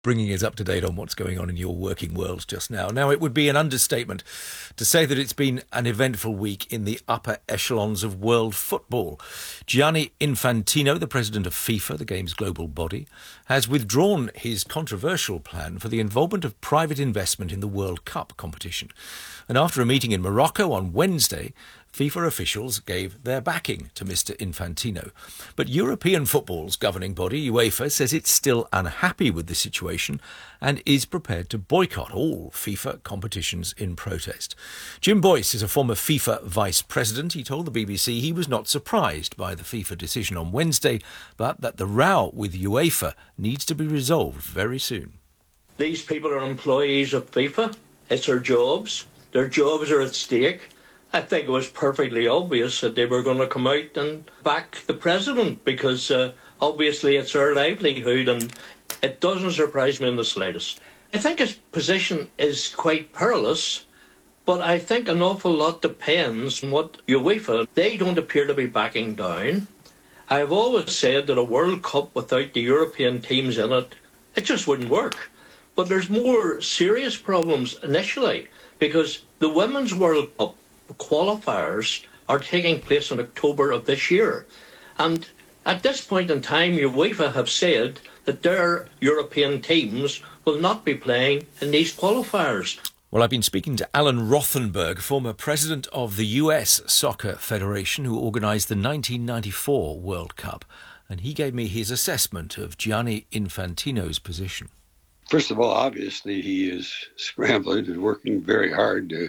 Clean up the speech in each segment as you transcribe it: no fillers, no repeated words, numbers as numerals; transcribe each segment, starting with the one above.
bringing us up to date on what's going on in your working world just now. Now, it would be an understatement to say that it's been an eventful week in the upper echelons of world football. Gianni Infantino, the president of FIFA, the game's global body, has withdrawn his controversial plan for the involvement of private investment in the World Cup competition. And after a meeting in Morocco on Wednesday, FIFA officials gave their backing to Mr. Infantino. But European football's governing body, UEFA, says it's still unhappy with the situation and is prepared to boycott all FIFA competitions in protest. Jim Boyce is a former FIFA vice president. He told the BBC he was not surprised by the FIFA decision on Wednesday, but that the row with UEFA needs to be resolved very soon. These people are employees of FIFA. It's their jobs. Their jobs are at stake. I think it was perfectly obvious that they were going to come out and back the president because obviously it's their livelihood, and it doesn't surprise me in the slightest. I think his position is quite perilous, but I think an awful lot depends on what UEFA, they don't appear to be backing down. I've always said that a World Cup without the European teams in it, it just wouldn't work. But there's more serious problems initially because the Women's World Cup qualifiers are taking place in October of this year. And at this point in time, UEFA have said that their European teams will not be playing in these qualifiers. Well, I've been speaking to Alan Rothenberg, former president of the US Soccer Federation, who organised the 1994 World Cup, and he gave me his assessment of Gianni Infantino's position. First of all, obviously, he is scrambling and working very hard to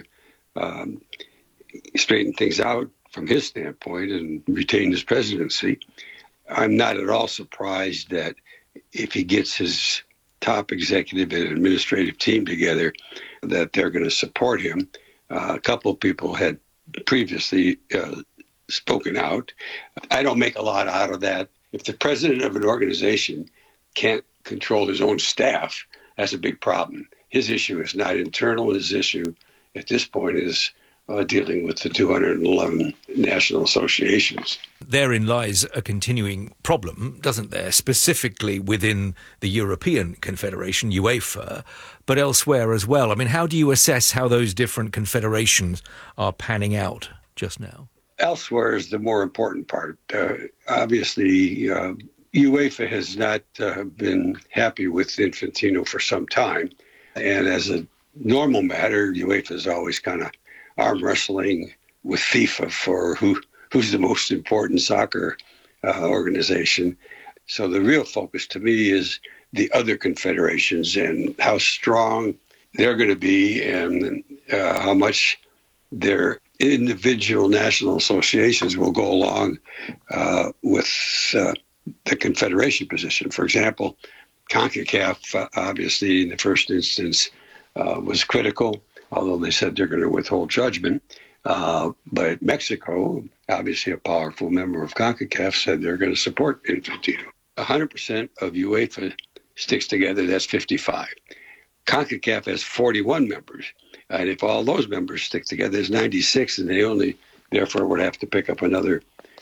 straighten things out from his standpoint and retain his presidency. I'm not at all surprised that if he gets his top executive and administrative team together, that they're going to support him. A couple of people had previously spoken out. I don't make a lot out of that. If the president of an organization can't control his own staff, that's a big problem. His issue is not internal. His issue at this point is dealing with the 211 national associations. Therein lies a continuing problem, doesn't there, specifically within the European Confederation, UEFA, but elsewhere as well. I mean, how do you assess how those different confederations are panning out just now? Elsewhere is the more important part. Obviously, UEFA has not been happy with Infantino for some time. And as a normal matter, UEFA is always kind of arm wrestling with FIFA for who's the most important soccer organization. So the real focus to me is the other confederations and how strong they're going to be and how much their individual national associations will go along with the confederation position. For example, CONCACAF, obviously, in the first instance, was critical, although they said they're going to withhold judgment. But Mexico, obviously a powerful member of CONCACAF, said they're going to support Infantino. 100% of UEFA sticks together, that's 55. CONCACAF has 41 members. And if all those members stick together, there's 96, and they only, therefore, would have to pick up another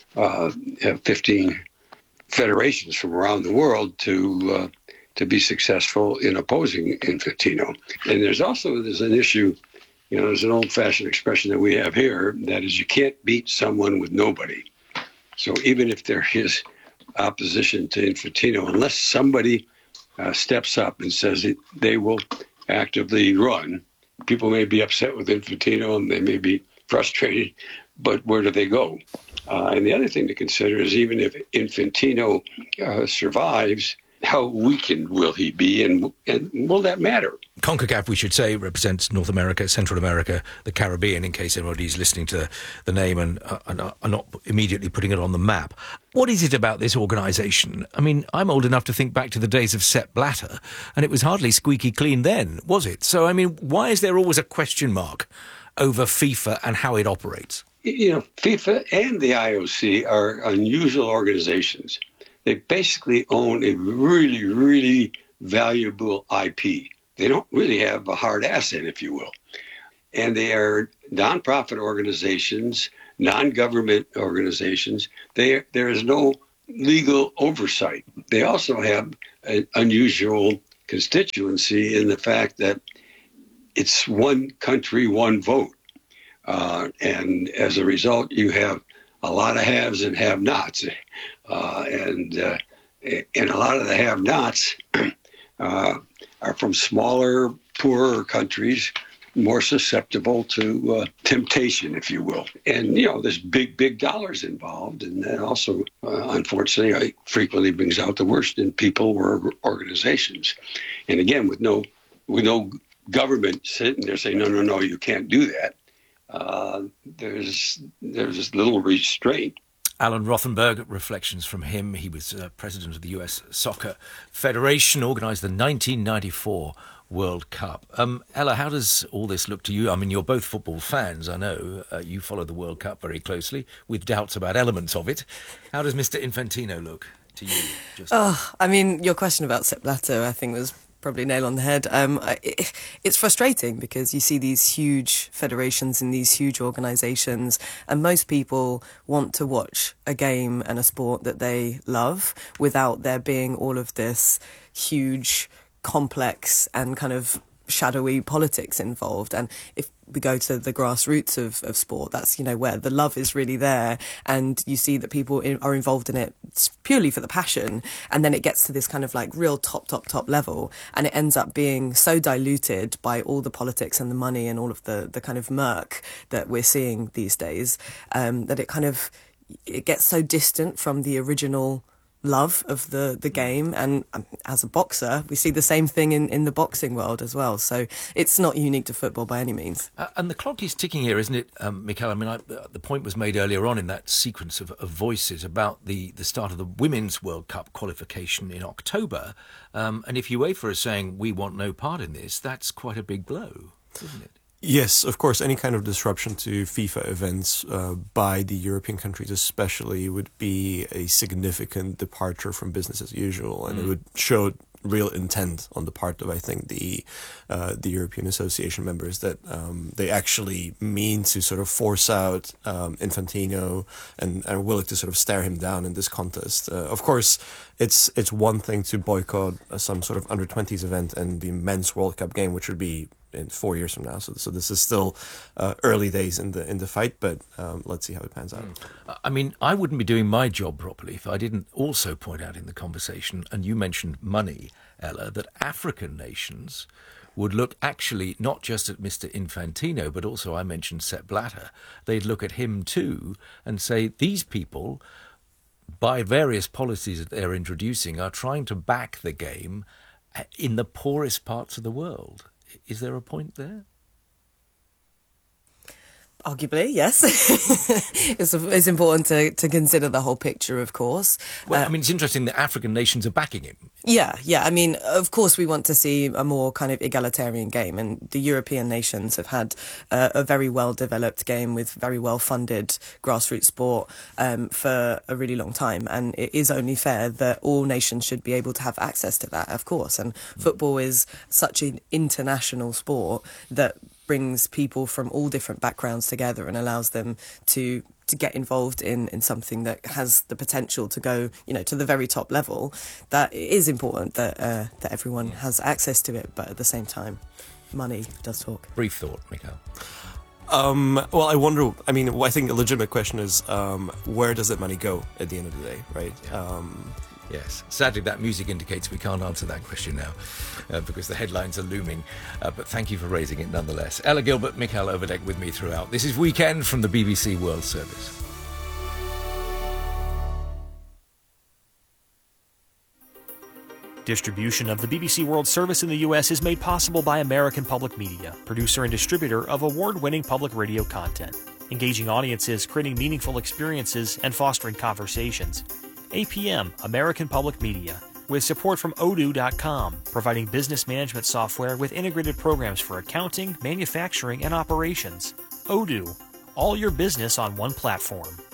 15 federations from around the world to be successful in opposing Infantino. And there's an issue, there's an old-fashioned expression that we have here, that is you can't beat someone with nobody. So even if there is opposition to Infantino, unless somebody steps up and says they will actively run, people may be upset with Infantino and they may be frustrated, but where do they go? And the other thing to consider is even if Infantino survives, how weakened will he be, and will that matter? CONCACAF, we should say, represents North America, Central America, the Caribbean, in case anybody's listening to the name and are not immediately putting it on the map. What is it about this organisation? I mean, I'm old enough to think back to the days of Sepp Blatter, and it was hardly squeaky clean then, was it? So, I mean, why is there always a question mark over FIFA and how it operates? FIFA and the IOC are unusual organizations. They basically own a really, really valuable IP. They don't really have a hard asset, if you will. And they are nonprofit organizations, non-government organizations. There is no legal oversight. They also have an unusual constituency in the fact that it's one country, one vote. And as a result, you have a lot of haves and have-nots. And a lot of the have-nots are from smaller, poorer countries, more susceptible to temptation, if you will. And, there's big dollars involved. And that also, unfortunately, frequently brings out the worst in people or organizations. And again, with no government sitting there saying, no, you can't do that. There's little restraint. Alan Rothenberg, reflections from him. He was president of the US Soccer Federation, organised the 1994 World Cup. Ella, how does all this look to you? I mean, you're both football fans, I know. You follow the World Cup very closely, with doubts about elements of it. How does Mr. Infantino look to you? Your question about Sepp Blatter, I think, was probably nail on the head. It's frustrating because you see these huge federations and these huge organisations, and most people want to watch a game and a sport that they love without there being all of this huge, complex and kind of shadowy politics involved. And if we go to the grassroots of sport, that's, where the love is really there, and you see that people are involved in it purely for the passion, and then it gets to this kind of like real top level, and it ends up being so diluted by all the politics and the money and all of the kind of murk that we're seeing these days, that it gets so distant from the original love of the game. And as a boxer, we see the same thing in the boxing world as well. So it's not unique to football by any means. And the clock is ticking here, isn't it, Michael? I mean, the point was made earlier on in that sequence of voices about the start of the Women's World Cup qualification in October. And if UEFA is saying we want no part in this, that's quite a big blow, isn't it? Yes, of course, any kind of disruption to FIFA events by the European countries especially would be a significant departure from business as usual, and it would show real intent on the part of, I think, the European Association members that they actually mean to sort of force out Infantino and are willing to sort of stare him down in this contest. Of course, it's one thing to boycott some sort of under-20s event and the Men's World Cup game, which would be in 4 years from now. So this is still early days in the fight, but let's see how it pans out. I mean, I wouldn't be doing my job properly if I didn't also point out in the conversation, and you mentioned money, Ella, that African nations would look actually not just at Mr. Infantino, but also I mentioned Sepp Blatter. They'd look at him too and say, these people, by various policies that they're introducing, are trying to back the game in the poorest parts of the world. Is there a point there? Arguably, yes. It's important to consider the whole picture, of course. Well, I mean, it's interesting that African nations are backing him. Yeah. I mean, of course, we want to see a more kind of egalitarian game, and the European nations have had a very well-developed game with very well-funded grassroots sport for a really long time, and it is only fair that all nations should be able to have access to that, of course. And football is such an international sport that brings people from all different backgrounds together and allows them to get involved in something that has the potential to go, to the very top level. That it is important that everyone has access to it, but at the same time, money does talk. Brief thought, Mikhail. Well, I wonder, I think a legitimate question is, where does that money go at the end of the day, right? Yeah. Yes. Sadly, that music indicates we can't answer that question now because the headlines are looming. But thank you for raising it nonetheless. Ella Gilbert, Mikhail Overdeck with me throughout. This is Weekend from the BBC World Service. Distribution of the BBC World Service in the U.S. is made possible by American Public Media, producer and distributor of award-winning public radio content, engaging audiences, creating meaningful experiences, and fostering conversations. APM, American Public Media, with support from Odoo.com, providing business management software with integrated programs for accounting, manufacturing, and operations. Odoo, all your business on one platform.